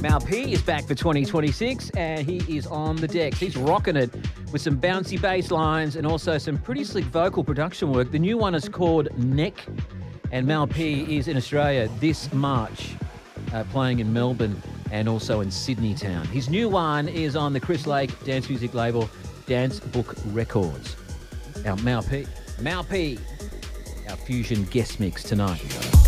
Mal P is back for 2026 and he is on the decks. He's rocking it with some bouncy bass lines and also some pretty slick vocal production work. The new one is called Neck, and Mal P is in Australia this March, playing in Melbourne and also in Sydney town. His new one is on the Chris Lake dance music label, Dance Book Records. Our Mal P, our Fusion guest mix tonight.